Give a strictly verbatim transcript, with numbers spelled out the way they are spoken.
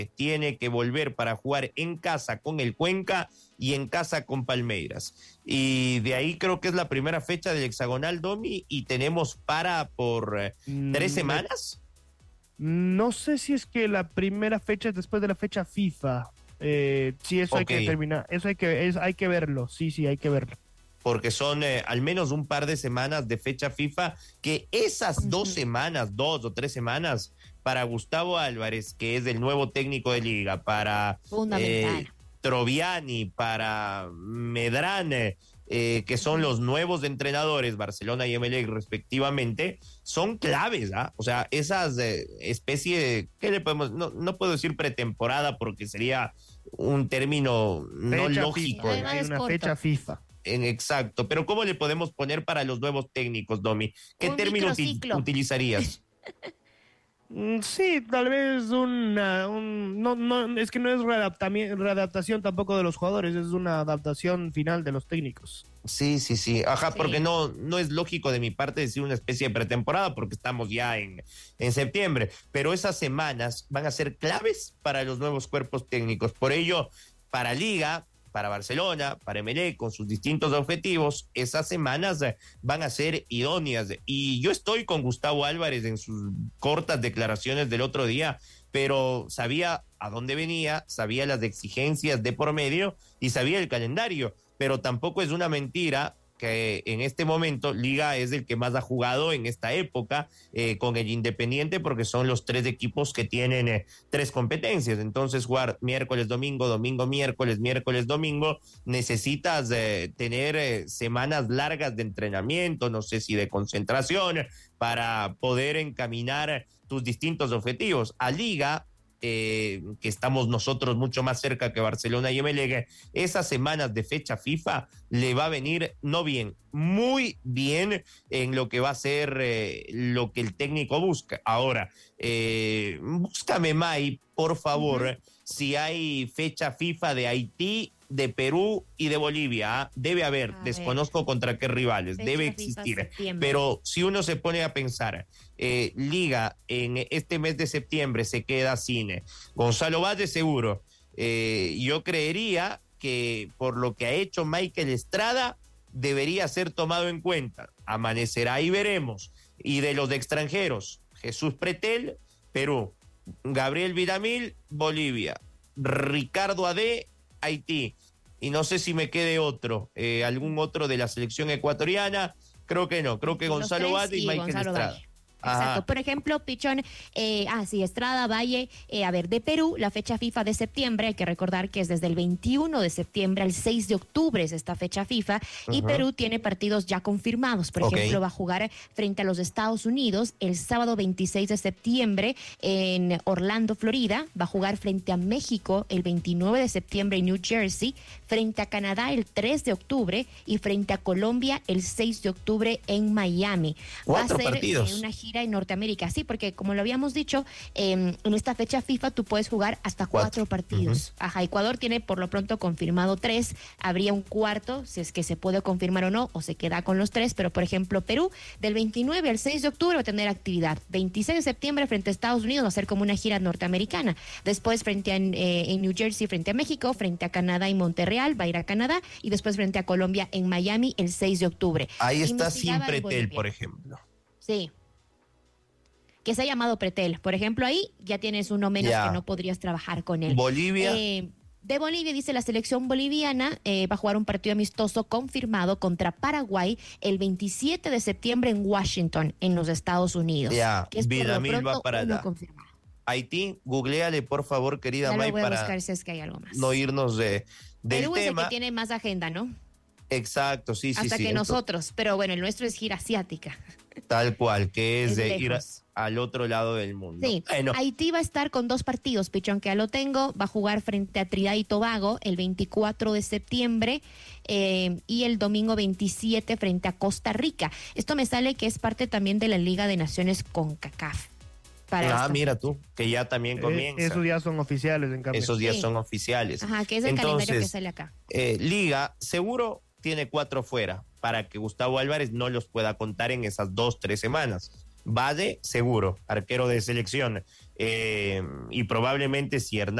tiene que volver para jugar en casa con el Cuenca y en casa con Palmeiras. Y de ahí creo que es la primera fecha del hexagonal, Domi, y tenemos para por eh, mm, tres semanas. No sé si es que la primera fecha es después de la fecha FIFA. Eh, sí, eso okay. hay que terminar, eso hay que, es, hay que verlo, sí, sí, hay que verlo. Porque son eh, al menos un par de semanas de fecha FIFA, que esas uh-huh. dos semanas, dos o tres semanas, para Gustavo Álvarez, que es el nuevo técnico de liga, para eh, Troviani, para Medrane, eh, que son los nuevos entrenadores, Barcelona y Emelec respectivamente, son claves, ¿ah? O sea, esas eh, especie de, ¿qué le podemos? No, no puedo decir pretemporada porque sería un término no fecha lógico. FIFA. Hay una fecha FIFA. En exacto, pero ¿cómo le podemos poner para los nuevos técnicos, Domi? ¿Qué un término uti- utilizarías? Sí, tal vez una, un, no, no, es que no es readaptación tampoco de los jugadores, es una adaptación final de los técnicos. Sí, sí, sí, ajá, sí. Porque no, no es lógico de mi parte decir una especie de pretemporada porque estamos ya en, en septiembre, pero esas semanas van a ser claves para los nuevos cuerpos técnicos. Por ello, para Liga, para Barcelona, para Emelec, con sus distintos objetivos, esas semanas van a ser idóneas. Y yo estoy con Gustavo Álvarez en sus cortas declaraciones del otro día, pero sabía a dónde venía, sabía las exigencias de por medio y sabía el calendario, pero tampoco es una mentira que en este momento Liga es el que más ha jugado en esta época eh, con el Independiente, porque son los tres equipos que tienen eh, tres competencias. Entonces jugar miércoles, domingo, domingo, miércoles, miércoles, domingo, necesitas eh, tener eh, semanas largas de entrenamiento, no sé si de concentración, para poder encaminar tus distintos objetivos. A Liga, Eh, que estamos nosotros mucho más cerca que Barcelona y Emelec, esas semanas de fecha FIFA le va a venir no bien, muy bien en lo que va a ser eh, lo que el técnico busca. Ahora, eh, búscame, May, por favor, uh-huh. si hay fecha FIFA de Haití, de Perú y de Bolivia. ¿eh? Debe haber, a desconozco ver. contra qué rivales, fecha debe existir. Pero si uno se pone a pensar, eh, Liga en este mes de septiembre se queda sin Gonzalo Valle seguro. Eh, yo creería que por lo que ha hecho Michael Estrada, debería ser tomado en cuenta. Amanecerá y veremos. Y de los de extranjeros, Jesús Pretel, Perú, Gabriel Villamil, Bolivia, Ricardo Ade, Haití, y no sé si me quede otro, eh, algún otro de la selección ecuatoriana, creo que no, creo que Los Gonzalo Valle y, y Michael Gonzalo Estrada. Valle. Exacto. Ajá. Por ejemplo, Pichón, eh, ah, sí, Estrada, Valle, eh, a ver, de Perú, la fecha FIFA de septiembre, hay que recordar que es desde el veintiuno de septiembre al seis de octubre es esta fecha FIFA, uh-huh. y Perú tiene partidos ya confirmados. Por okay. ejemplo, va a jugar frente a los Estados Unidos el sábado veintiséis de septiembre en Orlando, Florida, va a jugar frente a México el veintinueve de septiembre en New Jersey, frente a Canadá el tres de octubre y frente a Colombia el seis de octubre en Miami. Cuatro va a ser partidos. Eh, una gira en Norteamérica, sí, porque como lo habíamos dicho, eh, en esta fecha FIFA tú puedes jugar hasta cuatro, cuatro partidos. Uh-huh. Ajá, Ecuador tiene por lo pronto confirmado tres, habría un cuarto, si es que se puede confirmar o no, o se queda con los tres, pero por ejemplo Perú, del veintinueve al seis de octubre va a tener actividad, veintiséis de septiembre frente a Estados Unidos va a ser como una gira norteamericana, después frente a eh, en New Jersey frente a México, frente a Canadá y Monterreal, va a ir a Canadá, y después frente a Colombia en Miami el seis de octubre. Ahí está sin Pretel, por ejemplo. Sí. Que se ha llamado Pretel. Por ejemplo, ahí ya tienes uno menos yeah. que no podrías trabajar con él. Bolivia. Eh, de Bolivia, dice la selección boliviana, eh, va a jugar un partido amistoso confirmado contra Paraguay el veintisiete de septiembre en Washington, en los Estados Unidos. Ya, yeah. Villamil va para allá. Haití, googleale por favor, querida ya May, voy a para buscar si es que hay algo más. No irnos de, del Perú tema. Es el que tiene más agenda, ¿no? Exacto, sí, Hasta sí, sí. Hasta que Entonces, nosotros, pero bueno, el nuestro es gira asiática. Tal cual, que es, es de ir a, lejos. al otro lado del mundo. Sí, bueno. Haití va a estar con dos partidos, Pichón, que ya lo tengo, va a jugar frente a Trinidad y Tobago el veinticuatro de septiembre eh, y el domingo veintisiete frente a Costa Rica. Esto me sale que es parte también de la Liga de Naciones CONCACAF. Ah, mira tú, que ya también comienza. Eh, esos días son oficiales, en cambio. Esos días sí. son oficiales. Ajá, que es el Entonces, calendario que sale acá. Eh, Liga, seguro tiene cuatro fuera, para que Gustavo Álvarez no los pueda contar en esas dos, tres semanas. Valle, seguro, arquero de selección. Eh, y probablemente si Hernán